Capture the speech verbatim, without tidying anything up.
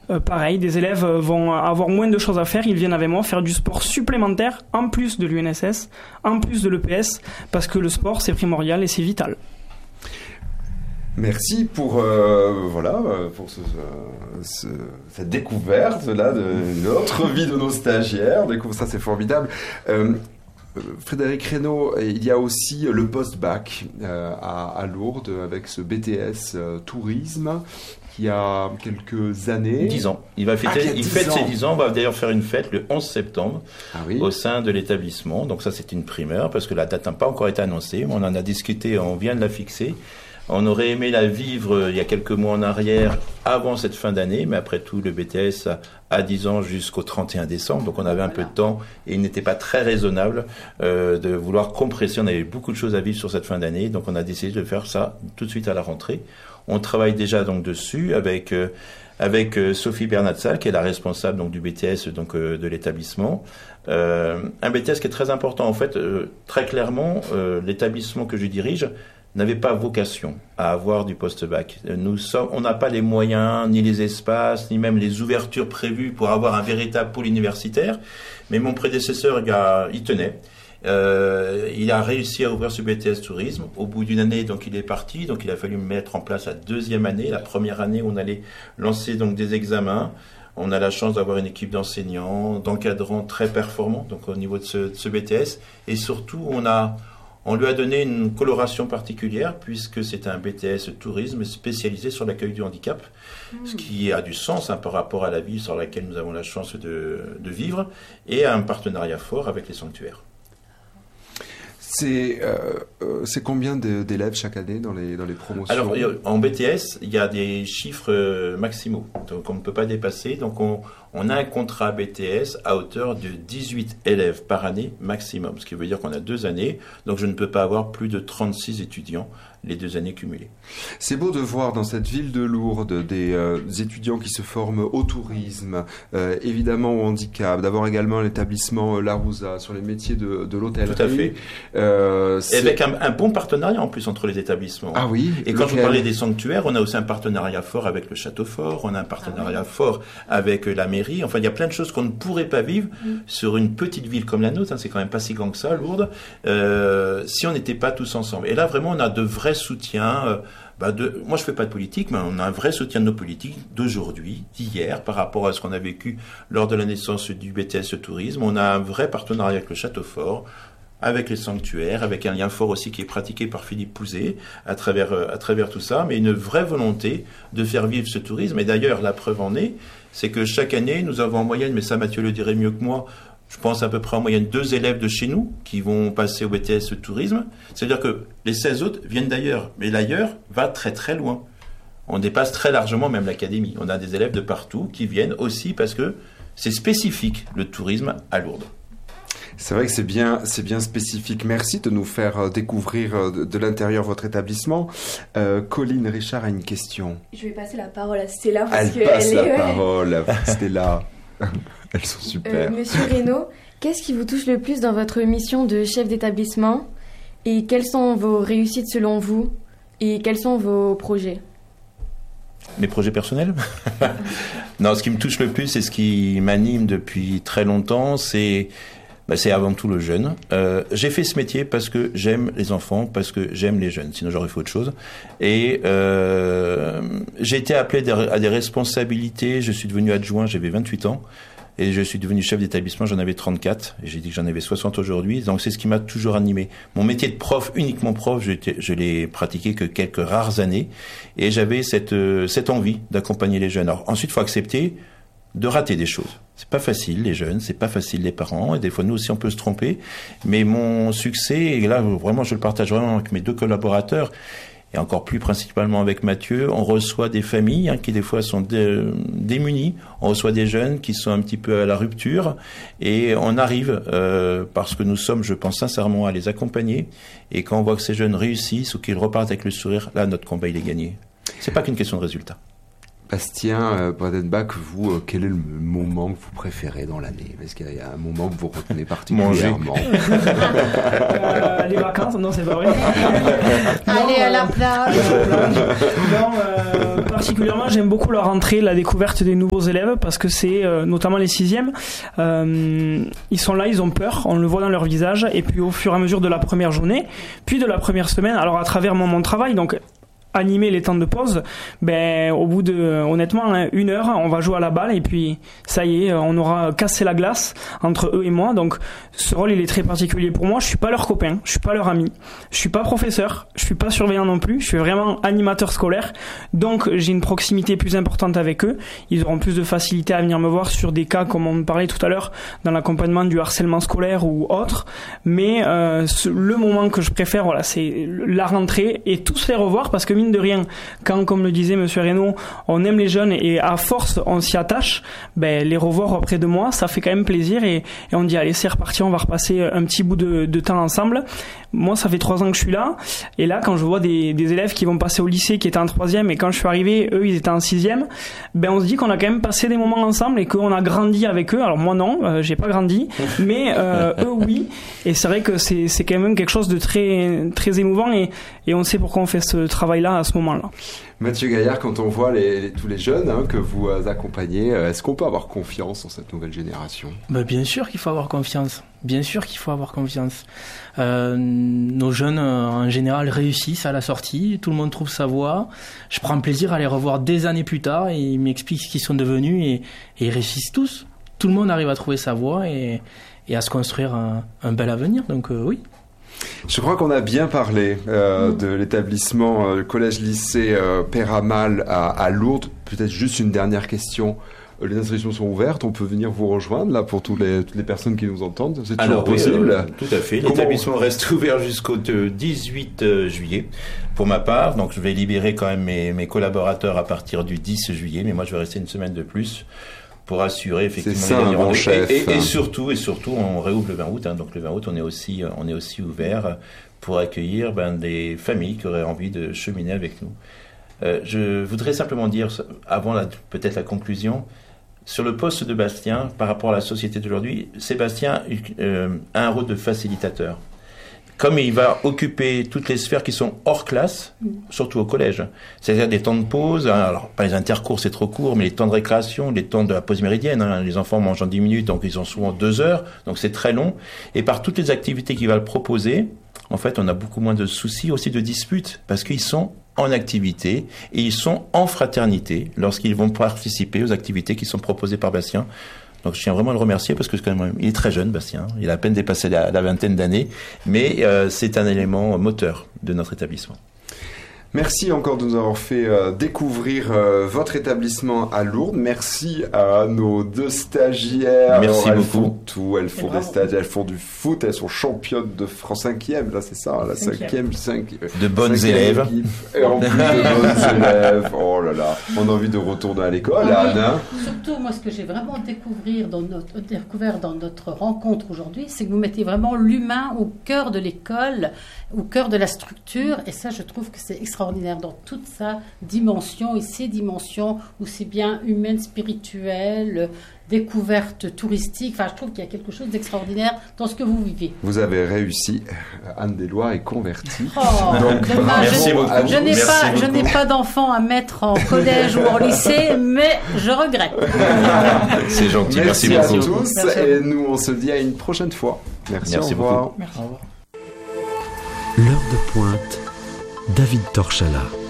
Euh, pareil, des élèves vont avoir moins de choses à faire, ils viennent avec moi faire du sport supplémentaire en plus de l'U N S S, en plus de l'E P S, parce que le sport c'est primordial et c'est vital. Merci pour euh, voilà pour ce, ce, cette découverte là de notre vie de nos stagiaires. Découvre ça, c'est formidable. Euh, Frédéric Reynaud, il y a aussi le post-bac euh, à, à Lourdes avec ce B T S euh, tourisme qui a quelques années. dix ans. Il va fêter, ah, il, il fête ans. ses dix ans. On va d'ailleurs faire une fête le onze septembre ah, oui. au sein de l'établissement. Donc ça, c'est une primeur parce que la date n'a pas encore été annoncée. On en a discuté, on vient de la fixer. On aurait aimé la vivre il y a quelques mois en arrière, avant cette fin d'année, mais après tout, le B T S a, a dix ans jusqu'au trente et un décembre, donc on avait un voilà. peu de temps, et il n'était pas très raisonnable euh, de vouloir compresser. On avait beaucoup de choses à vivre sur cette fin d'année, donc on a décidé de faire ça tout de suite à la rentrée. On travaille déjà donc dessus avec euh, avec euh, Sophie Bernatsal, qui est la responsable donc du B T S donc euh, de l'établissement. Euh, un B T S qui est très important en fait, euh, très clairement, euh, l'établissement que je dirige n'avait pas vocation à avoir du post-bac. Nous sommes, on n'a pas les moyens, ni les espaces, ni même les ouvertures prévues pour avoir un véritable pôle universitaire. Mais mon prédécesseur, il, a, il tenait. Euh, il a réussi à ouvrir ce B T S tourisme. Au bout d'une année, donc il est parti. Donc il a fallu mettre en place la deuxième année. La première année, on allait lancer donc des examens. On a la chance d'avoir une équipe d'enseignants, d'encadrants très performants, donc au niveau de ce, de ce B T S. Et surtout, on a On lui a donné une coloration particulière puisque c'est un B T S tourisme spécialisé sur l'accueil du handicap, mmh. ce qui a du sens hein, par rapport à la ville sur laquelle nous avons la chance de, de vivre, et un partenariat fort avec les sanctuaires. C'est, euh, c'est combien de, d'élèves chaque année dans les, dans les promotions? Alors, en B T S, il y a des chiffres maximaux, donc on ne peut pas dépasser. Donc, on, on a un contrat B T S à hauteur de dix-huit élèves par année maximum, ce qui veut dire qu'on a deux années. Donc, je ne peux pas avoir plus de trente-six étudiants les deux années cumulées. C'est beau de voir dans cette ville de Lourdes des euh, étudiants qui se forment au tourisme, euh, évidemment au handicap, d'avoir également l'établissement euh, Larouza sur les métiers de, de l'hôtellerie. Tout à fait. Euh, Et avec un, un bon partenariat en plus entre les établissements. Ah oui. Et quand je vous parlais des sanctuaires, on a aussi un partenariat fort avec le Château Fort, on a un partenariat ah oui. fort avec la mairie. Enfin, il y a plein de choses qu'on ne pourrait pas vivre mmh. sur une petite ville comme la nôtre. Hein, c'est quand même pas si grand que ça, Lourdes, euh, si on n'était pas tous ensemble. Et là, vraiment, on a de vrais soutien. Euh, bah de, moi, je fais pas de politique, mais on a un vrai soutien de nos politiques d'aujourd'hui, d'hier, par rapport à ce qu'on a vécu lors de la naissance du B T S Tourisme. On a un vrai partenariat avec le Château Fort, avec les sanctuaires, avec un lien fort aussi qui est pratiqué par Philippe Pouzet à travers, à travers tout ça, mais une vraie volonté de faire vivre ce tourisme. Et d'ailleurs, la preuve en est, c'est que chaque année, nous avons en moyenne, mais ça Mathieu le dirait mieux que moi, je pense à peu près en moyenne deux élèves de chez nous qui vont passer au B T S tourisme. C'est-à-dire que les seize autres viennent d'ailleurs, mais l'ailleurs va très très loin. On dépasse très largement même l'académie. On a des élèves de partout qui viennent aussi parce que c'est spécifique le tourisme à Lourdes. C'est vrai que c'est bien, c'est bien spécifique. Merci de nous faire découvrir de, de l'intérieur votre établissement. Euh, Colline Richard a une question. Je vais passer la parole à Stella. Parce elle que passe elle la est... parole à Stella. Elles sont super. Euh, Monsieur Reynaud, qu'est-ce qui vous touche le plus dans votre mission de chef d'établissement? Et quelles sont vos réussites selon vous? Et quels sont vos projets? Mes projets personnels? Non, ce qui me touche le plus et ce qui m'anime depuis très longtemps, c'est... Bah, c'est avant tout le jeune. Euh, j'ai fait ce métier parce que j'aime les enfants, parce que j'aime les jeunes. Sinon, j'aurais fait autre chose. Et euh, j'ai été appelé à des responsabilités. Je suis devenu adjoint, j'avais vingt-huit ans. Et je suis devenu chef d'établissement, j'en avais trente-quatre. Et j'ai dit que j'en avais soixante aujourd'hui. Donc, c'est ce qui m'a toujours animé. Mon métier de prof, uniquement prof, je, je l'ai pratiqué que quelques rares années. Et j'avais cette, cette envie d'accompagner les jeunes. Alors, ensuite, il faut accepter de rater des choses. C'est pas facile, les jeunes, c'est pas facile, les parents, et des fois, nous aussi, on peut se tromper. Mais mon succès, et là, vraiment, je le partage vraiment avec mes deux collaborateurs, et encore plus principalement avec Mathieu, on reçoit des familles hein, qui, des fois, sont dé- démunies. On reçoit des jeunes qui sont un petit peu à la rupture, et on arrive, euh, parce que nous sommes, je pense sincèrement, à les accompagner, et quand on voit que ces jeunes réussissent ou qu'ils repartent avec le sourire, là, notre combat, il est gagné. C'est pas qu'une question de résultat. Bastien euh, Bredenbach, vous, euh, quel est le moment que vous préférez dans l'année? Est-ce qu'il y a un moment que vous retenez particulièrement? euh, Les vacances? Non, c'est pas vrai. Aller à la plage. Non, euh, particulièrement, j'aime beaucoup la rentrée, la découverte des nouveaux élèves, parce que c'est euh, notamment les sixièmes. Euh, ils sont là, ils ont peur, on le voit dans leur visage, et puis au fur et à mesure de la première journée, puis de la première semaine, alors à travers mon, mon travail, donc animer les temps de pause, ben au bout de honnêtement hein, une heure, on va jouer à la balle et puis ça y est, on aura cassé la glace entre eux et moi. Donc ce rôle il est très particulier pour moi. Je suis pas leur copain, je suis pas leur ami, je suis pas professeur, je suis pas surveillant non plus. Je suis vraiment animateur scolaire. Donc j'ai une proximité plus importante avec eux. Ils auront plus de facilité à venir me voir sur des cas comme on me parlait tout à l'heure dans l'accompagnement du harcèlement scolaire ou autre. Mais euh, ce, le moment que je préfère, voilà, c'est la rentrée et tous les revoir parce que de rien, quand, comme le disait Monsieur Reynaud, on aime les jeunes et à force on s'y attache, ben, les revoir auprès de moi, ça fait quand même plaisir et, et on dit allez c'est reparti, on va repasser un petit bout de, de temps ensemble. Moi ça fait trois ans que je suis là et là quand je vois des, des élèves qui vont passer au lycée qui étaient en troisième et quand je suis arrivé eux ils étaient en sixième, ben on se dit qu'on a quand même passé des moments ensemble et qu'on a grandi avec eux. Alors moi non, euh, j'ai pas grandi, mais euh, eux oui, et c'est vrai que c'est, c'est quand même quelque chose de très, très émouvant et, et on sait pourquoi on fait ce travail là à ce moment-là. Mathieu Gaillard, quand on voit les, les, tous les jeunes hein, que vous euh, accompagnez, euh, est-ce qu'on peut avoir confiance en cette nouvelle génération? Ben bien sûr qu'il faut avoir confiance. Bien sûr qu'il faut avoir confiance. Euh, nos jeunes, euh, en général, réussissent à la sortie. Tout le monde trouve sa voie. Je prends plaisir à les revoir des années plus tard et ils m'expliquent ce qu'ils sont devenus et, et ils réussissent tous. Tout le monde arrive à trouver sa voie et, et à se construire un, un bel avenir. Donc euh, oui. Je crois qu'on a bien parlé euh, mmh. de l'établissement euh, collège-lycée euh, Peyramal à, à Lourdes. Peut-être juste une dernière question. Les inscriptions sont ouvertes, on peut venir vous rejoindre là pour tous les, toutes les personnes qui nous entendent. C'est toujours Alors, possible. Euh, tout à fait. Comment... L'établissement reste ouvert jusqu'au dix-huit juillet. Pour ma part, donc je vais libérer quand même mes, mes collaborateurs à partir du dix juillet, mais moi je vais rester une semaine de plus pour assurer effectivement ça, les bon chef, et, et, hein. et surtout et surtout on réouvre le vingt août. Hein, donc le vingt août on est aussi on est aussi ouvert pour accueillir ben, des familles qui auraient envie de cheminer avec nous. Euh, je voudrais simplement dire avant la, peut-être la conclusion. Sur le poste de Bastien, par rapport à la société d'aujourd'hui, Sébastien euh, a un rôle de facilitateur. Comme il va occuper toutes les sphères qui sont hors classe, surtout au collège, c'est-à-dire des temps de pause, alors pas les intercours c'est trop court, mais les temps de récréation, les temps de la pause méridienne, hein, les enfants mangent en dix minutes, donc ils ont souvent deux heures, donc c'est très long, et par toutes les activités qu'il va le proposer, en fait on a beaucoup moins de soucis, aussi de disputes, parce qu'ils sont en activité et ils sont en fraternité lorsqu'ils vont participer aux activités qui sont proposées par Bastien. Donc je tiens vraiment à le remercier parce que quand même, il est très jeune Bastien, il a à peine dépassé la, la vingtaine d'années, mais euh, c'est un élément moteur de notre établissement. Merci encore de nous avoir fait euh, découvrir euh, votre établissement à Lourdes. Merci à nos deux stagiaires. Merci Alors, elles beaucoup. font tout, elles font des stages, elles font du foot, elles sont championnes de France cinquième, là c'est ça, la cinquième, cinquième. De bonnes élèves. Équipe. Et en plus de bonnes élèves. Oh là là, on a envie de retourner à l'école, ah, Anne. Surtout, moi ce que j'ai vraiment découvert dans notre, découvert dans notre rencontre aujourd'hui, c'est que vous mettez vraiment l'humain au cœur de l'école, au cœur de la structure, et ça je trouve que c'est extraordinaire dans toute sa dimension et ses dimensions aussi bien humaine, spirituelle, découverte touristique. Enfin, je trouve qu'il y a quelque chose d'extraordinaire dans ce que vous vivez. Vous avez réussi. Anne Deslois est convertie. Oh, donc, dommage. Merci je, beaucoup. Je n'ai Merci pas, beaucoup. je n'ai pas d'enfants à mettre en collège ou en lycée, mais je regrette. C'est gentil. Merci, Merci beaucoup. à tous. Merci. Et nous, on se dit à une prochaine fois. Merci. Merci au revoir. beaucoup. Merci. Au revoir. L'heure de pointe. David Torchala.